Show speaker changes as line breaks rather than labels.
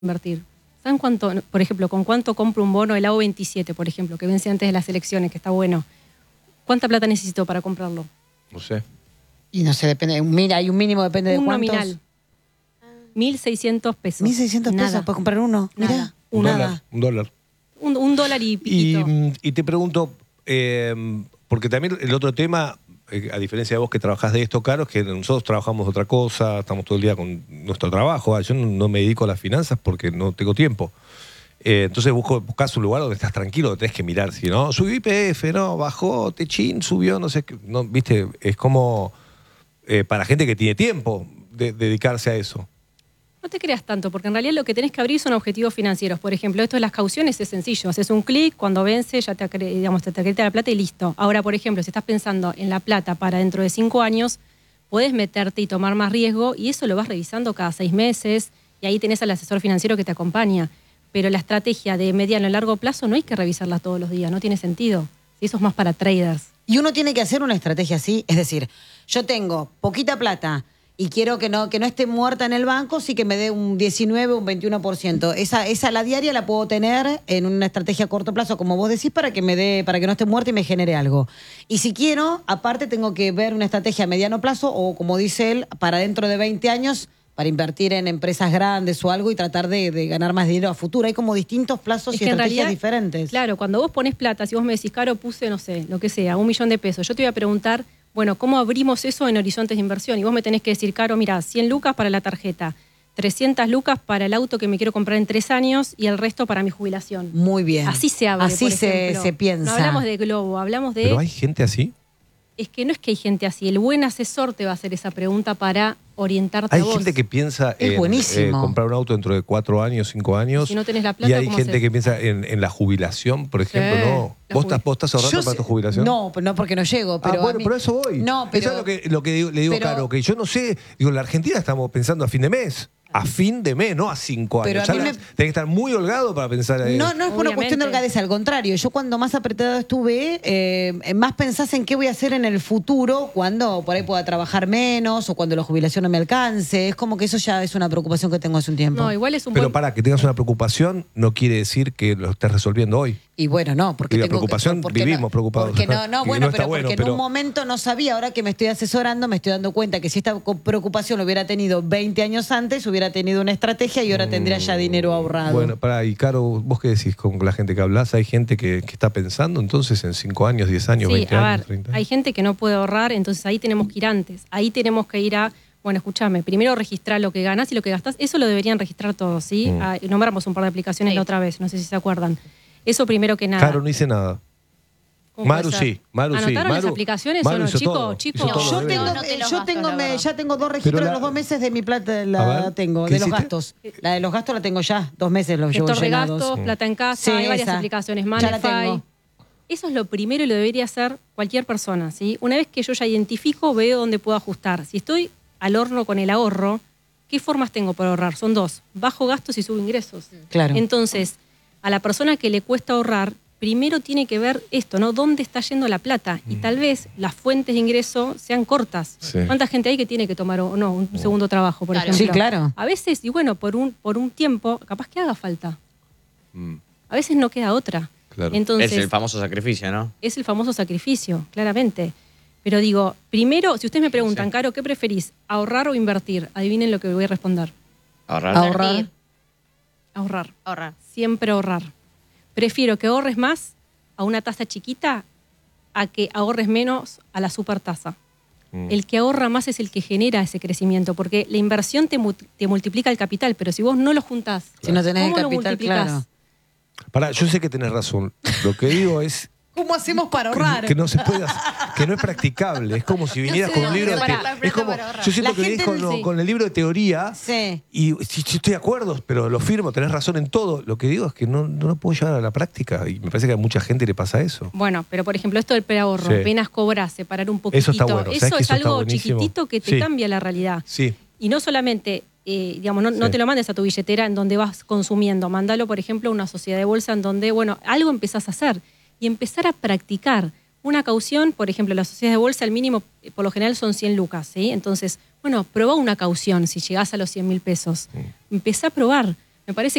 invertir. ¿Saben cuánto, por ejemplo, con cuánto compro un bono, el AO27, por ejemplo, que vence antes de las elecciones, que está bueno? ¿Cuánta plata necesito para comprarlo?
No sé.
Y no sé, depende. Mira, hay un mínimo, depende de cuántos.
Un nominal. 1.600 pesos.
1.600 pesos para comprar uno. Mira,
Un
nada.
dólar.
Un dólar y piquito.
Y te pregunto, porque también el otro tema, a diferencia de vos que trabajás de esto, Caro, es que nosotros trabajamos de otra cosa, estamos todo el día con nuestro trabajo. Yo no me dedico a las finanzas porque no tengo tiempo. Entonces buscás un lugar donde estás tranquilo, donde tenés que mirar. Si no, subió YPF, no, bajó, techín, subió, no sé qué. No, viste, es como para gente que tiene tiempo de dedicarse a eso.
No te creas tanto, porque en realidad lo que tenés que abrir son objetivos financieros. Por ejemplo, esto de las cauciones es sencillo. Haces un clic, cuando vence ya te acredita la plata y listo. Ahora, por ejemplo, si estás pensando en la plata para dentro de 5 años, podés meterte y tomar más riesgo y eso lo vas revisando cada 6 meses y ahí tenés al asesor financiero que te acompaña. Pero la estrategia de mediano y largo plazo no hay que revisarla todos los días, no tiene sentido. Eso es más para traders.
Y uno tiene que hacer una estrategia así, es decir, yo tengo poquita plata y quiero que no esté muerta en el banco, sí que me dé un 19, un 21%. Esa la diaria la puedo tener en una estrategia a corto plazo, como vos decís, para que no esté muerta y me genere algo. Y si quiero, aparte tengo que ver una estrategia a mediano plazo o, como dice él, para dentro de 20 años, para invertir en empresas grandes o algo y tratar de ganar más dinero a futuro. Hay como distintos plazos y estrategias diferentes.
Claro, cuando vos pones plata, si vos me decís, Caro, puse, no sé, lo que sea, 1 millón de pesos, yo te voy a preguntar, bueno, ¿cómo abrimos eso en horizontes de inversión? Y vos me tenés que decir, Caro, mira, 100 lucas para la tarjeta, 300 lucas para el auto que me quiero comprar en 3 años y el resto para mi jubilación.
Muy bien.
Así se abre,
así
por ejemplo.
se piensa.
No hablamos de globo, hablamos de...
¿Pero hay gente así?
Es que no es que hay gente así. El buen asesor te va a hacer esa pregunta para orientarte
Hay
a vos.
gente que piensa en comprar un auto dentro de 4 años, 5 años.
Si no tenés la plata,
y hay
¿cómo
gente
haces?
que piensa en la jubilación, por ejemplo.
Sí,
¿No? ¿Vos estás ahorrando para tu jubilación?
No, no porque no llego. Pero
bueno, por eso voy.
No, pero,
eso es lo que le digo, Caro, que yo no sé. Digo, en la Argentina estamos pensando a fin de mes. A fin de mes, no a 5 años.
Pero
Tenés que estar muy holgado para pensar en
No es por una cuestión de holgadez, al contrario. Yo cuando más apretado estuve, más pensás en qué voy a hacer en el futuro cuando por ahí pueda trabajar menos o cuando la jubilación no me alcance. Es como que eso ya es una preocupación que tengo hace un tiempo.
No, igual es un
Pero para que tengas una preocupación no quiere decir que lo estés resolviendo hoy.
Y bueno, no, porque
y la
tengo
preocupación, vivimos preocupados.
Porque bueno, pero
bueno,
porque en un momento no sabía, ahora que me estoy asesorando, me estoy dando cuenta que si esta preocupación lo hubiera tenido 20 años antes, hubiera tenido una estrategia y ahora tendría ya dinero ahorrado.
Bueno, y Caro, ¿vos qué decís con la gente que hablas? ¿Hay gente que está pensando entonces en 5 años, 10 años,
sí,
20 años, 30 años?
Hay gente que no puede ahorrar, entonces ahí tenemos que ir antes. Ahí tenemos que ir a... Bueno, escúchame, primero registrar lo que ganas y lo que gastás. Eso lo deberían registrar todos, ¿sí? Nombramos un par de aplicaciones la otra vez, no sé si se acuerdan. Eso primero que nada.
Caro no hice nada. Maru sí.
¿Anotaron las aplicaciones o no? Chicos,
ya tengo 2 registros de los 2 meses de mi plata, la tengo, de los gastos. La de los gastos la tengo ya, 2 meses los llevo
gestor de
llenados.
gastos, plata en casa,
Sí,
hay varias
esa.
aplicaciones,
Ya la
Manify.
tengo.
Eso es lo primero y lo debería hacer cualquier persona, ¿sí? Una vez que yo ya identifico, veo dónde puedo ajustar. Si estoy al horno con el ahorro, ¿qué formas tengo para ahorrar? Son 2, bajo gastos y subo ingresos.
Claro.
Entonces, a la persona que le cuesta ahorrar, primero tiene que ver esto, ¿no? ¿Dónde está yendo la plata? Y tal vez las fuentes de ingreso sean cortas.
Sí.
¿Cuánta gente hay que tiene que tomar un segundo trabajo, por ejemplo?
Sí, claro.
A veces, y bueno, por un tiempo, capaz que haga falta. A veces no queda otra.
Claro.
Entonces,
Es el famoso sacrificio, ¿no?
es el famoso sacrificio, claramente. Pero digo, primero, si ustedes me preguntan, Caro, ¿qué preferís? ¿Ahorrar o invertir? Adivinen lo que voy a responder.
Ahorrar.
Ahorrar. Siempre ahorrar. Prefiero que ahorres más a una tasa chiquita a que ahorres menos a la supertasa. El que ahorra más es el que genera ese crecimiento, porque la inversión te multiplica el capital, pero si vos no lo juntás,
Si no tenés el
¿cómo lo
capital,
multiplicás?
claro.
Yo sé que tenés razón. Lo que digo es
¿Cómo hacemos para ahorrar?
que no se puede hacer, que no es practicable. Es como si vinieras con un libro de es como, yo siento que venís con el libro de teoría y sí, estoy de acuerdo, pero lo firmo, tenés razón en todo. Lo que digo es que no lo puedo llevar a la práctica y me parece que a mucha gente le pasa eso.
Bueno, pero por ejemplo esto del preahorro, apenas cobras, separar un poquitito,
eso está bueno.
Eso es algo
buenísimo.
chiquitito que te cambia la realidad.
Sí.
Y no solamente, digamos, no te lo mandes a tu billetera en donde vas consumiendo, mándalo, por ejemplo, a una sociedad de bolsa en donde, bueno, algo empezás a hacer y empezar a practicar. Una caución, por ejemplo, la sociedad de bolsa, el mínimo por lo general son 100 lucas, ¿sí? Entonces, bueno, probá una caución si llegás a los 100.000 pesos. Empezá a probar. Me parece